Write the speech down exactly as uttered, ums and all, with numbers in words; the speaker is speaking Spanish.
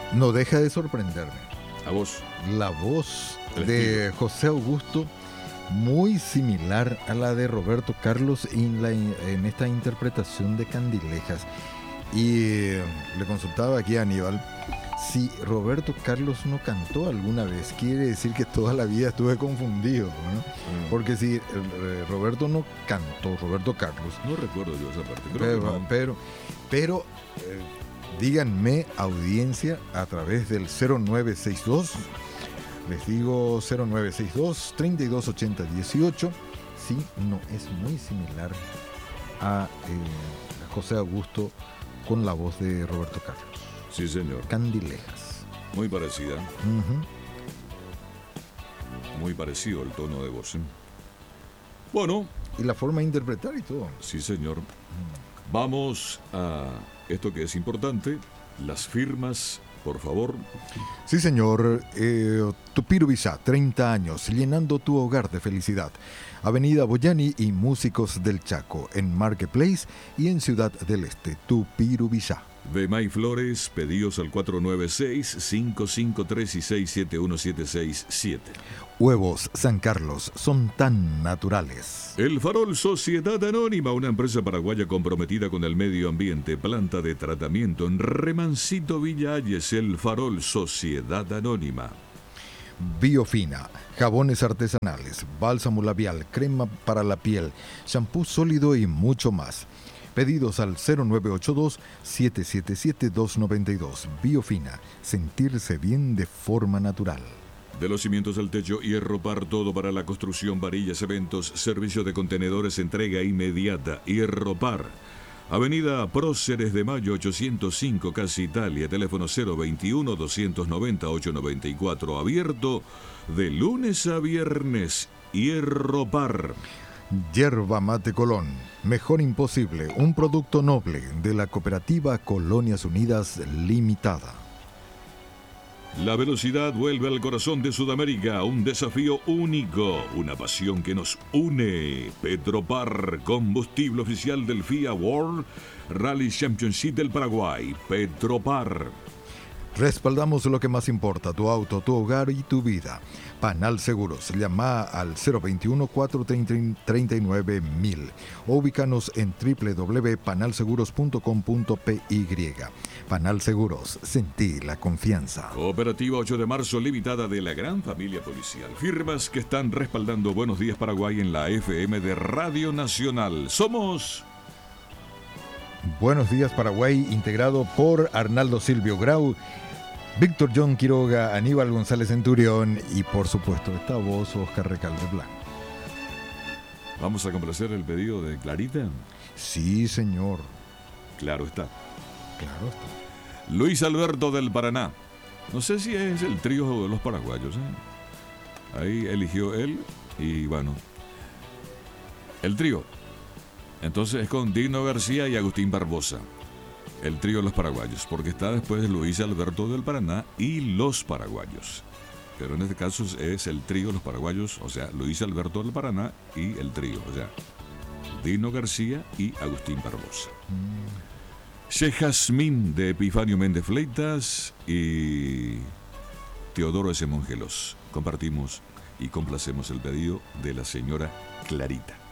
No deja de sorprenderme. A vos. La voz El de estilo. José Augusto, muy similar a la de Roberto Carlos en, la, en esta interpretación de Candilejas. Y eh, le consultaba aquí a Aníbal si Roberto Carlos no cantó alguna vez. Quiere decir que toda la vida estuve confundido, ¿no? Mm. Porque si eh, Roberto no cantó, Roberto Carlos, No recuerdo yo esa parte. Creo pero, que no. pero, pero eh, díganme, audiencia, a través del cero nueve seis dos, les digo cero nueve seis dos, treinta y dos ochenta dieciocho, si no es muy similar a eh, José Augusto con la voz de Roberto Carlos. Sí, señor. Candilejas. Muy parecida. Ujú. Muy parecido el tono de voz. ¿eh? Bueno, Y la forma de interpretar y todo. sí, señor. Vamos a esto que es importante. Las firmas, por favor. Sí, señor. Eh, Tupirubisá, treinta años, llenando tu hogar de felicidad. Avenida Boyani y Músicos del Chaco, en Marketplace y en Ciudad del Este. Tupirubisá. De May Flores, pedidos al cuatro nueve seis, cinco cinco tres y seis siete uno siete seis siete. Huevos San Carlos son tan naturales. El Farol Sociedad Anónima, una empresa paraguaya comprometida con el medio ambiente, planta de tratamiento en Remancito Villa Ayes. El Farol Sociedad Anónima. Biofina, jabones artesanales, bálsamo labial, crema para la piel, shampoo sólido y mucho más. Pedidos al cero nueve ocho dos, siete siete siete, dos nueve dos. Biofina, sentirse bien de forma natural. De los cimientos al techo, Hierropar, todo para la construcción, varillas, eventos, servicio de contenedores, entrega inmediata. Hierropar. Avenida Próceres de Mayo ochocientos cinco, Casa Italia, teléfono cero veintiuno, doscientos noventa, ochocientos noventa y cuatro, abierto de lunes a viernes. Hierropar. Yerba Mate Colón, mejor imposible, un producto noble de la cooperativa Colonias Unidas Limitada. La velocidad vuelve al corazón de Sudamérica, un desafío único, una pasión que nos une. Petropar, combustible oficial del F I A World Rally Championship del Paraguay. Petropar. Respaldamos lo que más importa, tu auto, tu hogar y tu vida. Panal Seguros, llama al cero veintiuno, cuatrocientos treinta y nueve mil o ubícanos en doble u doble u doble u punto panal seguros punto com punto p y. Panal Seguros, sentí la confianza. Cooperativa ocho de marzo, limitada de la gran familia policial. Firmas que están respaldando Buenos Días Paraguay en la F M de Radio Nacional. Somos... Buenos Días Paraguay, integrado por Arnaldo Silvio Grau, Víctor John Quiroga, Aníbal González Centurión y por supuesto esta voz, Oscar Recalde Blanco. Vamos a complacer el pedido de Clarita. Sí, señor. Claro está. Claro está. Luis Alberto del Paraná. No sé si es el trío de los paraguayos. ¿eh? Ahí eligió él y bueno. El trío. Entonces es con Dino García y Agustín Barbosa. El trío de los paraguayos. Porque está después Luis Alberto del Paraná y los paraguayos. Pero en este caso es el trío de los paraguayos. O sea, Luis Alberto del Paraná y el trío. O sea, Dino García y Agustín Barbosa. Mm. Che Jazmín de Epifanio Méndez Fleitas y Teodoro S. Mongelos. Compartimos y complacemos el pedido de la señora Clarita.